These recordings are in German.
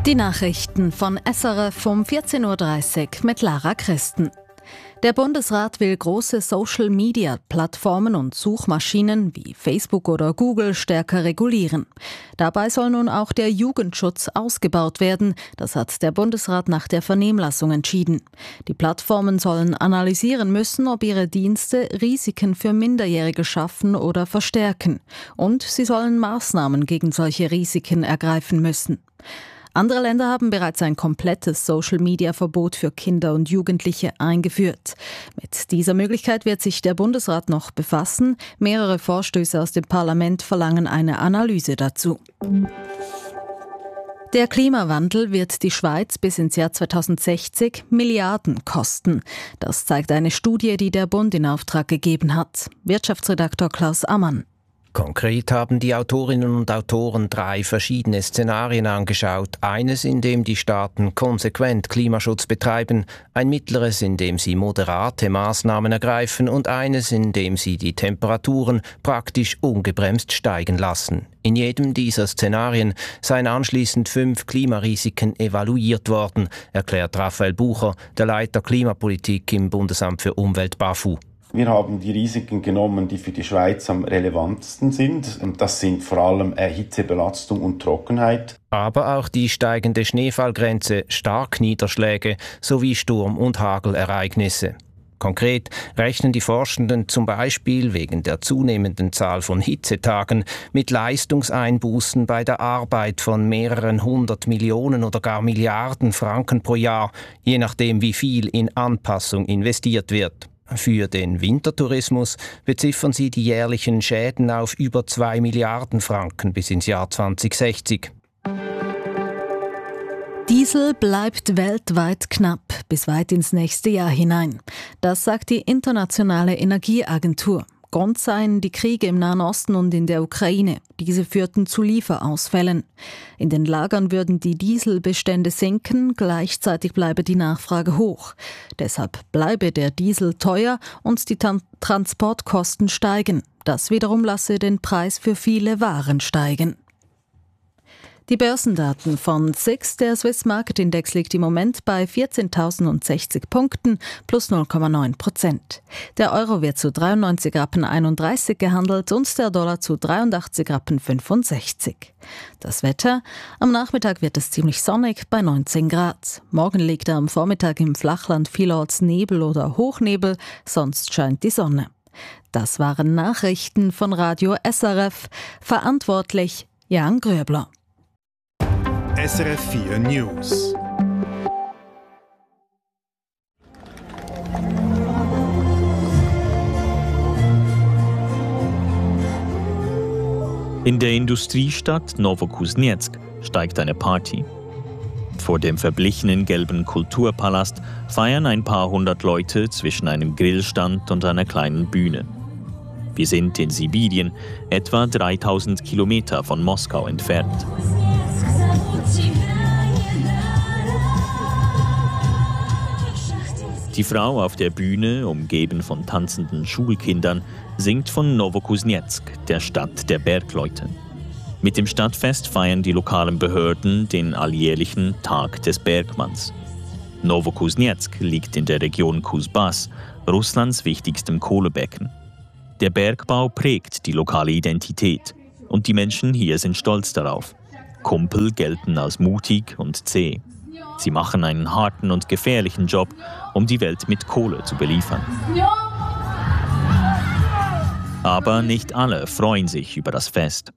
Die Nachrichten von SRF um 14.30 Uhr mit Lara Christen. Der Bundesrat will große Social-Media-Plattformen und Suchmaschinen wie Facebook oder Google stärker regulieren. Dabei soll nun auch der Jugendschutz ausgebaut werden. Das hat der Bundesrat nach der Vernehmlassung entschieden. Die Plattformen sollen analysieren müssen, ob ihre Dienste Risiken für Minderjährige schaffen oder verstärken. Und sie sollen Maßnahmen gegen solche Risiken ergreifen müssen. Andere Länder haben bereits ein komplettes Social-Media-Verbot für Kinder und Jugendliche eingeführt. Mit dieser Möglichkeit wird sich der Bundesrat noch befassen. Mehrere Vorstöße aus dem Parlament verlangen eine Analyse dazu. Der Klimawandel wird die Schweiz bis ins Jahr 2060 Milliarden kosten. Das zeigt eine Studie, die der Bund in Auftrag gegeben hat. Wirtschaftsredaktor Klaus Ammann. Konkret haben die Autorinnen und Autoren 3 verschiedene Szenarien angeschaut. Eines, in dem die Staaten konsequent Klimaschutz betreiben, ein mittleres, in dem sie moderate Maßnahmen ergreifen und eines, in dem sie die Temperaturen praktisch ungebremst steigen lassen. In jedem dieser Szenarien seien anschließend 5 Klimarisiken evaluiert worden, erklärt Raphael Bucher, der Leiter Klimapolitik im Bundesamt für Umwelt BAFU. Wir haben die Risiken genommen, die für die Schweiz am relevantesten sind. Und das sind vor allem Hitzebelastung und Trockenheit. Aber auch die steigende Schneefallgrenze, Starkniederschläge sowie Sturm- und Hagelereignisse. Konkret rechnen die Forschenden zum Beispiel wegen der zunehmenden Zahl von Hitzetagen mit Leistungseinbußen bei der Arbeit von mehreren 100 Millionen oder gar Milliarden Franken pro Jahr, je nachdem wie viel in Anpassung investiert wird. Für den Wintertourismus beziffern sie die jährlichen Schäden auf über 2 Milliarden Franken bis ins Jahr 2060. Diesel bleibt weltweit knapp bis weit ins nächste Jahr hinein. Das sagt die Internationale Energieagentur. Grund seien die Kriege im Nahen Osten und in der Ukraine. Diese führten zu Lieferausfällen. In den Lagern würden die Dieselbestände sinken, gleichzeitig bleibe die Nachfrage hoch. Deshalb bleibe der Diesel teuer und die Transportkosten steigen. Das wiederum lasse den Preis für viele Waren steigen. Die Börsendaten von SIX, der Swiss Market Index, liegt im Moment bei 14.060 Punkten plus 0,9%. Der Euro wird zu 93,31 Rappen gehandelt und der Dollar zu 83,65 Rappen. Das Wetter: Am Nachmittag wird es ziemlich sonnig bei 19 Grad. Morgen liegt am Vormittag im Flachland vielorts Nebel oder Hochnebel, sonst scheint die Sonne. Das waren Nachrichten von Radio SRF. Verantwortlich Jan Gröbler. SRF 4 News. In der Industriestadt Novokuznetsk steigt eine Party. Vor dem verblichenen gelben Kulturpalast feiern ein paar hundert Leute zwischen einem Grillstand und einer kleinen Bühne. Wir sind in Sibirien, etwa 3000 Kilometer von Moskau entfernt. Die Frau auf der Bühne, umgeben von tanzenden Schulkindern, singt von Novokuznetsk, der Stadt der Bergleute. Mit dem Stadtfest feiern die lokalen Behörden den alljährlichen Tag des Bergmanns. Novokuznetsk liegt in der Region Kuzbass, Russlands wichtigstem Kohlebecken. Der Bergbau prägt die lokale Identität und die Menschen hier sind stolz darauf. Kumpel gelten als mutig und zäh. Sie machen einen harten und gefährlichen Job, um die Welt mit Kohle zu beliefern. Aber nicht alle freuen sich über das Fest.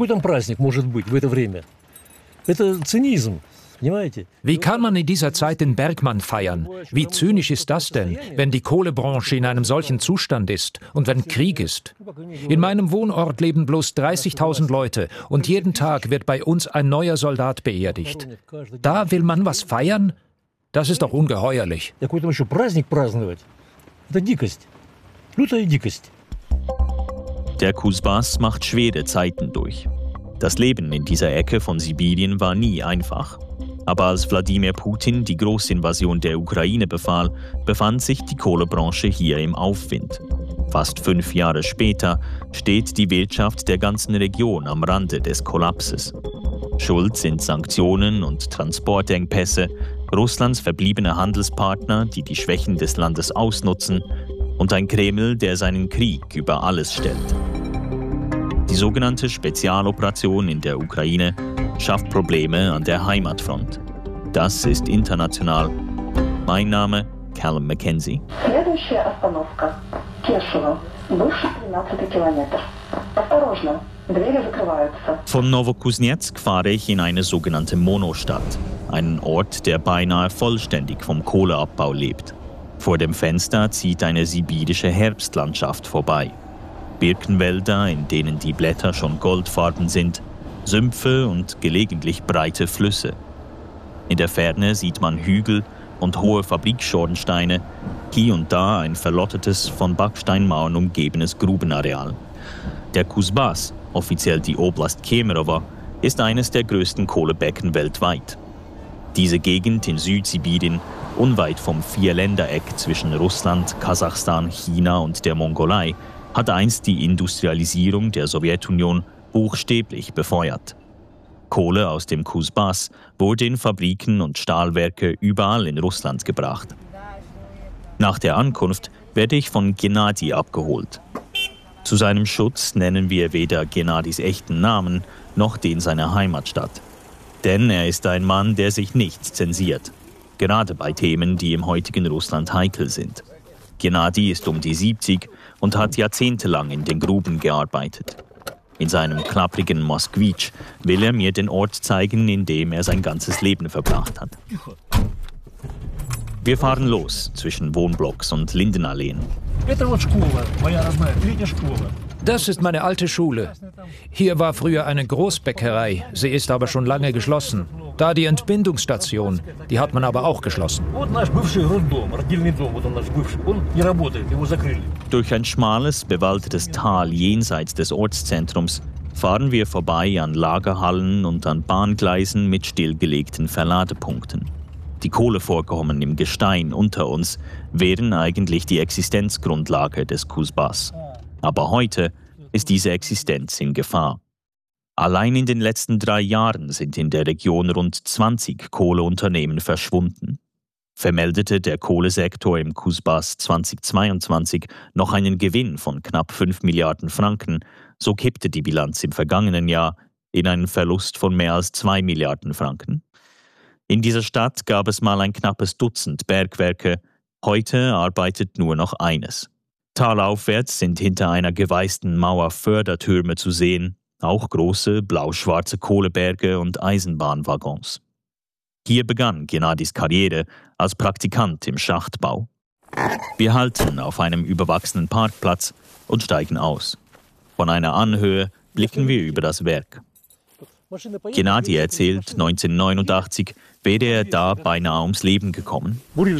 Wie kann man in dieser Zeit den Bergmann feiern? Wie zynisch ist das denn, wenn die Kohlebranche in einem solchen Zustand ist und wenn Krieg ist? In meinem Wohnort leben bloß 30.000 Leute und jeden Tag wird bei uns ein neuer Soldat beerdigt. Da will man was feiern? Das ist doch ungeheuerlich. Der Kuzbass macht schwere Zeiten durch. Das Leben in dieser Ecke von Sibirien war nie einfach. Aber als Wladimir Putin die Großinvasion der Ukraine befahl, befand sich die Kohlebranche hier im Aufwind. Fast 5 Jahre später steht die Wirtschaft der ganzen Region am Rande des Kollapses. Schuld sind Sanktionen und Transportengpässe, Russlands verbliebene Handelspartner, die die Schwächen des Landes ausnutzen, und ein Kreml, der seinen Krieg über alles stellt. Die sogenannte Spezialoperation in der Ukraine schafft Probleme an der Heimatfront. Das ist international. Mein Name Callum McKenzie. Следующая остановка Кешево, бывший 13 Kilometer. Осторожно, двери закрываются. Von Novokuznetsk fahre ich in eine sogenannte Monostadt, einen Ort, der beinahe vollständig vom Kohleabbau lebt. Vor dem Fenster zieht eine sibirische Herbstlandschaft vorbei. Birkenwälder, in denen die Blätter schon goldfarben sind, Sümpfe und gelegentlich breite Flüsse. In der Ferne sieht man Hügel und hohe Fabrikschornsteine, hier und da ein verlottetes, von Backsteinmauern umgebenes Grubenareal. Der Kuzbass, offiziell die Oblast Kemerovo, ist eines der größten Kohlebecken weltweit. Diese Gegend in Südsibirien, unweit vom Vierländereck zwischen Russland, Kasachstan, China und der Mongolei, hat einst die Industrialisierung der Sowjetunion buchstäblich befeuert. Kohle aus dem Kuzbass wurde in Fabriken und Stahlwerke überall in Russland gebracht. Nach der Ankunft werde ich von Gennadi abgeholt. Zu seinem Schutz nennen wir weder Gennadis echten Namen noch den seiner Heimatstadt. Denn er ist ein Mann, der sich nicht zensiert. Gerade bei Themen, die im heutigen Russland heikel sind. Gennadi ist um die 70 und hat jahrzehntelang in den Gruben gearbeitet. In seinem klapprigen Moskwitsch will er mir den Ort zeigen, in dem er sein ganzes Leben verbracht hat. Wir fahren los zwischen Wohnblocks und Lindenalleen. Das ist meine alte Schule. Hier war früher eine Großbäckerei, sie ist aber schon lange geschlossen. Da die Entbindungsstation, die hat man aber auch geschlossen. Durch ein schmales, bewaldetes Tal jenseits des Ortszentrums fahren wir vorbei an Lagerhallen und an Bahngleisen mit stillgelegten Verladepunkten. Die Kohlevorkommen im Gestein unter uns wären eigentlich die Existenzgrundlage des Kuzbass. Aber heute ist diese Existenz in Gefahr. Allein in den letzten 3 Jahren sind in der Region rund 20 Kohleunternehmen verschwunden. Vermeldete der Kohlesektor im Kuzbass 2022 noch einen Gewinn von knapp 5 Milliarden Franken, so kippte die Bilanz im vergangenen Jahr in einen Verlust von mehr als 2 Milliarden Franken. In dieser Stadt gab es mal ein knappes Dutzend Bergwerke, heute arbeitet nur noch eines. Talaufwärts sind hinter einer geweißten Mauer Fördertürme zu sehen, auch große blau-schwarze Kohleberge und Eisenbahnwaggons. Hier begann Gennadis Karriere als Praktikant im Schachtbau. Wir halten auf einem überwachsenen Parkplatz und steigen aus. Von einer Anhöhe blicken wir über das Werk. Gennadi erzählt, 1989 wäre er da beinahe ums Leben gekommen.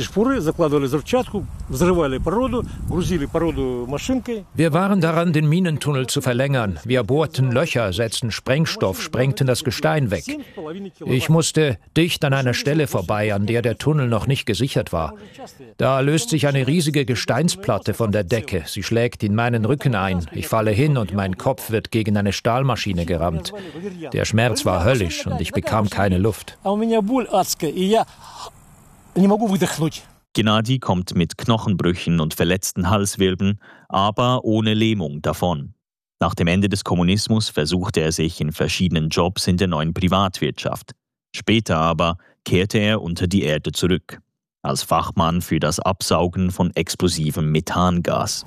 Wir waren daran, den Minentunnel zu verlängern. Wir bohrten Löcher, setzten Sprengstoff, sprengten das Gestein weg. Ich musste dicht an einer Stelle vorbei, an der der Tunnel noch nicht gesichert war. Da löst sich eine riesige Gesteinsplatte von der Decke. Sie schlägt in meinen Rücken ein. Ich falle hin und mein Kopf wird gegen eine Stahlmaschine gerammt. Der Schmerz war höllisch und ich bekam keine Luft. Gennadi kommt mit Knochenbrüchen und verletzten Halswirbeln, aber ohne Lähmung davon. Nach dem Ende des Kommunismus versuchte er sich in verschiedenen Jobs in der neuen Privatwirtschaft. Später aber kehrte er unter die Erde zurück, als Fachmann für das Absaugen von explosivem Methangas.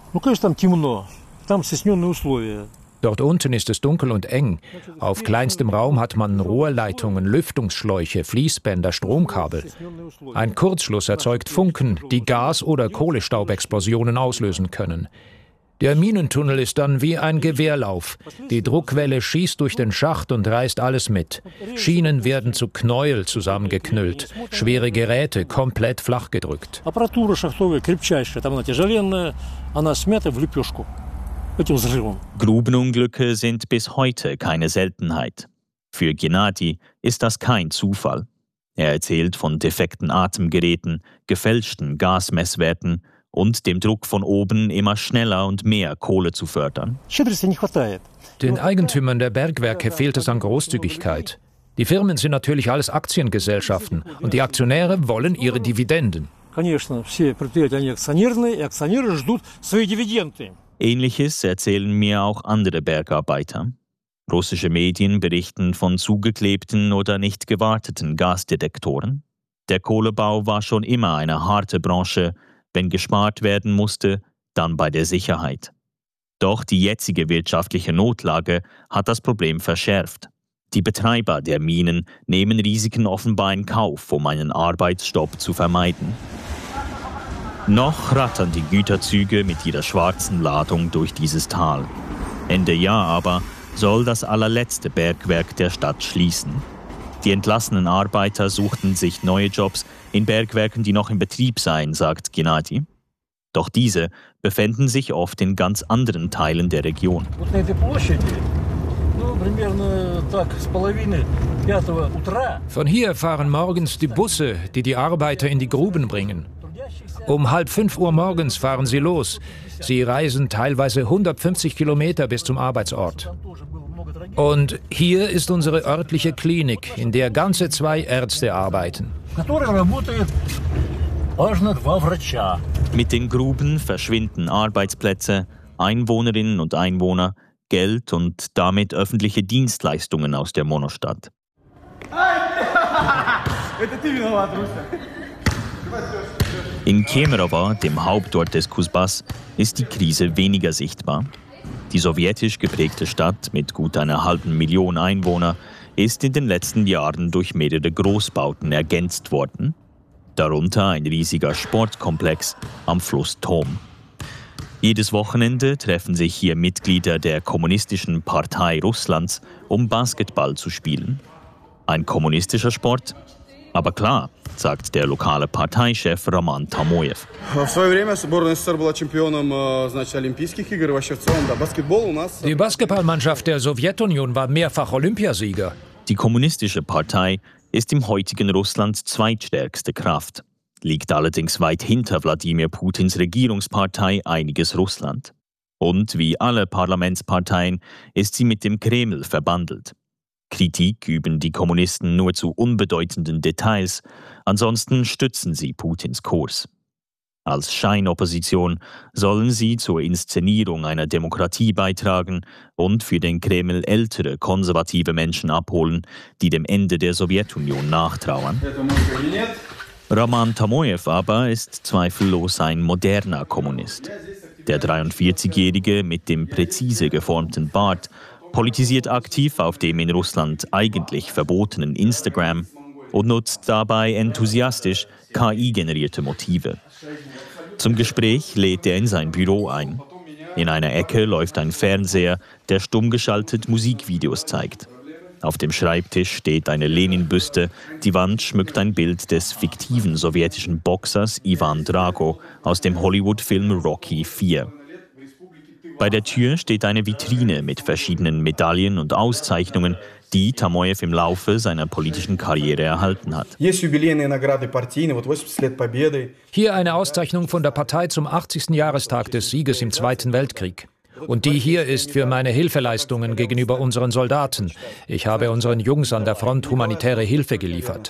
Dort unten ist es dunkel und eng. Auf kleinstem Raum hat man Rohrleitungen, Lüftungsschläuche, Fließbänder, Stromkabel. Ein Kurzschluss erzeugt Funken, die Gas- oder Kohlestaubexplosionen auslösen können. Der Minentunnel ist dann wie ein Gewehrlauf. Die Druckwelle schießt durch den Schacht und reißt alles mit. Schienen werden zu Knäuel zusammengeknüllt, schwere Geräte komplett flachgedrückt. Grubenunglücke sind bis heute keine Seltenheit. Für Gennadi ist das kein Zufall. Er erzählt von defekten Atemgeräten, gefälschten Gasmesswerten und dem Druck von oben, immer schneller und mehr Kohle zu fördern. Den Eigentümern der Bergwerke fehlt es an Großzügigkeit. Die Firmen sind natürlich alles Aktiengesellschaften und die Aktionäre wollen ihre Dividenden. Ähnliches erzählen mir auch andere Bergarbeiter. Russische Medien berichten von zugeklebten oder nicht gewarteten Gasdetektoren. Der Kohlebau war schon immer eine harte Branche. Wenn gespart werden musste, dann bei der Sicherheit. Doch die jetzige wirtschaftliche Notlage hat das Problem verschärft. Die Betreiber der Minen nehmen Risiken offenbar in Kauf, um einen Arbeitsstopp zu vermeiden. Noch rattern die Güterzüge mit ihrer schwarzen Ladung durch dieses Tal. Ende Jahr aber soll das allerletzte Bergwerk der Stadt schließen. Die entlassenen Arbeiter suchten sich neue Jobs in Bergwerken, die noch in Betrieb seien, sagt Gennady. Doch diese befänden sich oft in ganz anderen Teilen der Region. Von hier fahren morgens die Busse, die die Arbeiter in die Gruben bringen. Um 4:30 Uhr morgens fahren sie los. Sie reisen teilweise 150 Kilometer bis zum Arbeitsort. Und hier ist unsere örtliche Klinik, in der ganze 2 Ärzte arbeiten. Mit den Gruben verschwinden Arbeitsplätze, Einwohnerinnen und Einwohner, Geld und damit öffentliche Dienstleistungen aus der Monostadt. In Kemerovo, dem Hauptort des Kusbass, ist die Krise weniger sichtbar. Die sowjetisch geprägte Stadt mit gut 1,5 Million Einwohnern ist in den letzten Jahren durch mehrere Großbauten ergänzt worden. Darunter ein riesiger Sportkomplex am Fluss Tom. Jedes Wochenende treffen sich hier Mitglieder der Kommunistischen Partei Russlands, um Basketball zu spielen. Ein kommunistischer Sport? Aber klar, sagt der lokale Parteichef Roman Tamojew. Die Basketballmannschaft der Sowjetunion war mehrfach Olympiasieger. Die Kommunistische Partei ist im heutigen Russland zweitstärkste Kraft, liegt allerdings weit hinter Wladimir Putins Regierungspartei Einiges Russland. Und wie alle Parlamentsparteien ist sie mit dem Kreml verbandelt. Kritik üben die Kommunisten nur zu unbedeutenden Details, ansonsten stützen sie Putins Kurs. Als Scheinopposition sollen sie zur Inszenierung einer Demokratie beitragen und für den Kreml ältere, konservative Menschen abholen, die dem Ende der Sowjetunion nachtrauern. Roman Tamojew aber ist zweifellos ein moderner Kommunist. Der 43-Jährige mit dem präzise geformten Bart politisiert aktiv auf dem in Russland eigentlich verbotenen Instagram und nutzt dabei enthusiastisch KI-generierte Motive. Zum Gespräch lädt er in sein Büro ein. In einer Ecke läuft ein Fernseher, der stumm geschaltet Musikvideos zeigt. Auf dem Schreibtisch steht eine Lenin-Büste, die Wand schmückt ein Bild des fiktiven sowjetischen Boxers Ivan Drago aus dem Hollywood-Film Rocky IV. Bei der Tür steht eine Vitrine mit verschiedenen Medaillen und Auszeichnungen, die Tamojew im Laufe seiner politischen Karriere erhalten hat. Hier eine Auszeichnung von der Partei zum 80. Jahrestag des Sieges im Zweiten Weltkrieg. Und die hier ist für meine Hilfeleistungen gegenüber unseren Soldaten. Ich habe unseren Jungs an der Front humanitäre Hilfe geliefert.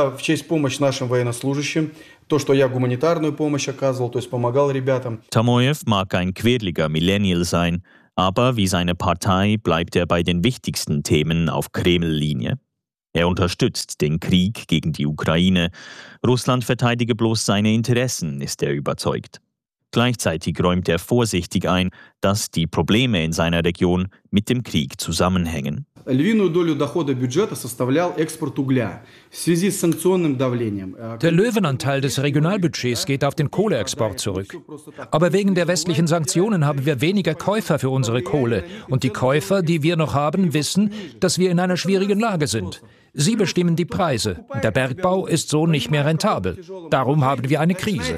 Tamojew mag ein quirliger Millennial sein, aber wie seine Partei bleibt er bei den wichtigsten Themen auf Kreml-Linie. Er unterstützt den Krieg gegen die Ukraine. Russland verteidige bloß seine Interessen, ist er überzeugt. Gleichzeitig räumt er vorsichtig ein, dass die Probleme in seiner Region mit dem Krieg zusammenhängen. Der Löwenanteil des Regionalbudgets geht auf den Kohleexport zurück. Aber wegen der westlichen Sanktionen haben wir weniger Käufer für unsere Kohle. Und die Käufer, die wir noch haben, wissen, dass wir in einer schwierigen Lage sind. Sie bestimmen die Preise. Der Bergbau ist so nicht mehr rentabel. Darum haben wir eine Krise.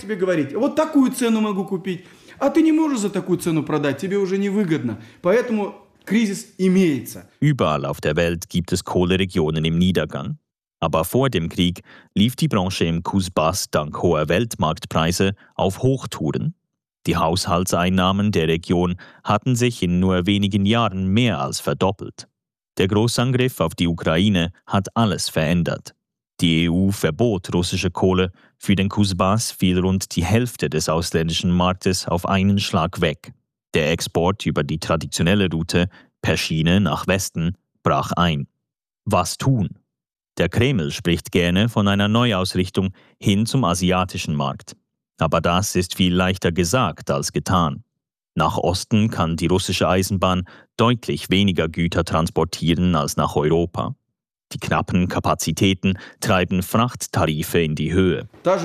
Überall auf der Welt gibt es Kohleregionen im Niedergang. Aber vor dem Krieg lief die Branche im Kusbass dank hoher Weltmarktpreise auf Hochtouren. Die Haushaltseinnahmen der Region hatten sich in nur wenigen Jahren mehr als verdoppelt. Der Großangriff auf die Ukraine hat alles verändert. Die EU verbot russische Kohle, für den Kusbass fiel rund die Hälfte des ausländischen Marktes auf einen Schlag weg. Der Export über die traditionelle Route per Schiene nach Westen brach ein. Was tun? Der Kreml spricht gerne von einer Neuausrichtung hin zum asiatischen Markt. Aber das ist viel leichter gesagt als getan. Nach Osten kann die russische Eisenbahn deutlich weniger Güter transportieren als nach Europa. Die knappen Kapazitäten treiben Frachttarife in die Höhe.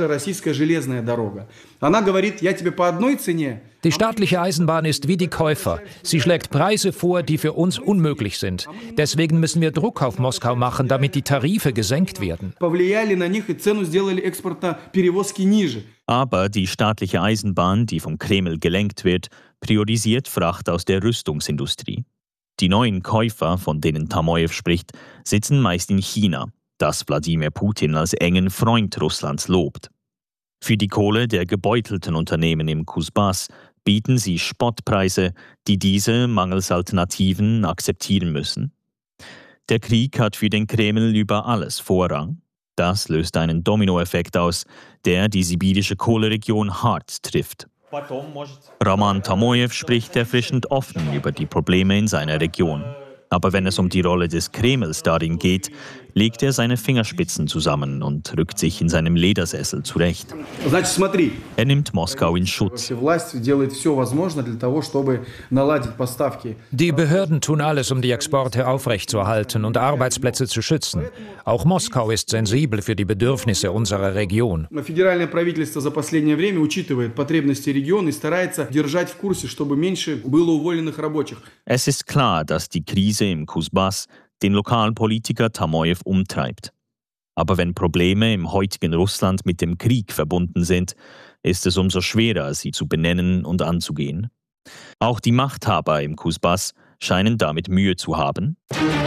Die staatliche Eisenbahn ist wie die Käufer. Sie schlägt Preise vor, die für uns unmöglich sind. Deswegen müssen wir Druck auf Moskau machen, damit die Tarife gesenkt werden. Aber die staatliche Eisenbahn, die vom Kreml gelenkt wird, priorisiert Fracht aus der Rüstungsindustrie. Die neuen Käufer, von denen Tamojew spricht, sitzen meist in China, das Wladimir Putin als engen Freund Russlands lobt. Für die Kohle der gebeutelten Unternehmen im Kusbass bieten sie Spottpreise, die diese mangels Alternativen akzeptieren müssen. Der Krieg hat für den Kreml über alles Vorrang. Das löst einen Dominoeffekt aus, der die sibirische Kohleregion hart trifft. Roman Tamojew spricht erfrischend offen über die Probleme in seiner Region. Aber wenn es um die Rolle des Kremls darin geht, legt er seine Fingerspitzen zusammen und rückt sich in seinem Ledersessel zurecht. Er nimmt Moskau in Schutz. Die Behörden tun alles, um die Exporte aufrechtzuerhalten und Arbeitsplätze zu schützen. Auch Moskau ist sensibel für die Bedürfnisse unserer Region. Es ist klar, dass die Krise im Kusbass den Lokalpolitiker Tamojew umtreibt. Aber wenn Probleme im heutigen Russland mit dem Krieg verbunden sind, ist es umso schwerer, sie zu benennen und anzugehen. Auch die Machthaber im Kusbass scheinen damit Mühe zu haben.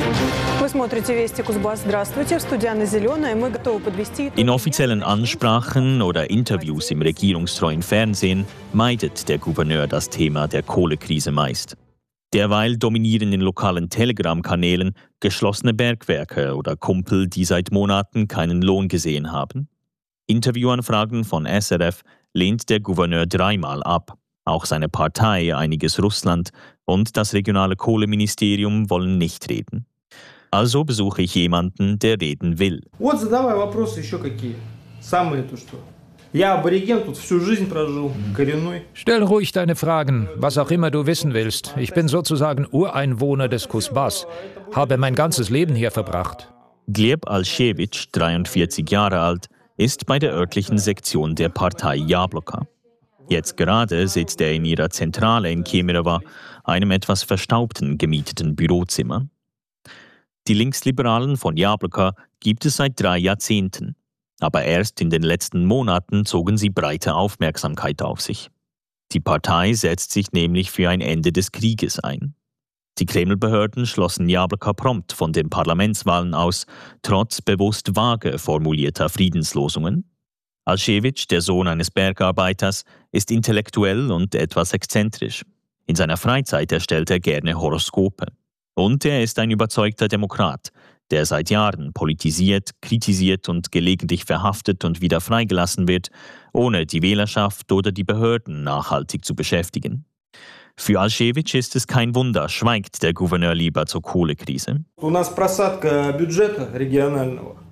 In offiziellen Ansprachen oder Interviews im regierungstreuen Fernsehen meidet der Gouverneur das Thema der Kohlekrise meist. Derweil dominieren in lokalen Telegram-Kanälen geschlossene Bergwerke oder Kumpel, die seit Monaten keinen Lohn gesehen haben. Interviewanfragen von SRF lehnt der Gouverneur dreimal ab. Auch seine Partei Einiges Russland und das regionale Kohleministerium wollen nicht reden. Also besuche ich jemanden, der reden will. Stell ruhig deine Fragen, was auch immer du wissen willst. Ich bin sozusagen Ureinwohner des Kusbass, habe mein ganzes Leben hier verbracht. Gleb Alschewitsch, 43 Jahre alt, ist bei der örtlichen Sektion der Partei Jabloka. Jetzt gerade sitzt er in ihrer Zentrale in Kemerovo, einem etwas verstaubten, gemieteten Bürozimmer. Die Linksliberalen von Jabloka gibt es seit 3 Jahrzehnten. Aber erst in den letzten Monaten zogen sie breite Aufmerksamkeit auf sich. Die Partei setzt sich nämlich für ein Ende des Krieges ein. Die Kremlbehörden schlossen Jabloka prompt von den Parlamentswahlen aus, trotz bewusst vage formulierter Friedenslosungen. Alschewitsch, der Sohn eines Bergarbeiters, ist intellektuell und etwas exzentrisch. In seiner Freizeit erstellt er gerne Horoskope. Und er ist ein überzeugter Demokrat, der seit Jahren politisiert, kritisiert und gelegentlich verhaftet und wieder freigelassen wird, ohne die Wählerschaft oder die Behörden nachhaltig zu beschäftigen. Für Alschewitsch ist es kein Wunder, schweigt der Gouverneur lieber zur Kohlekrise.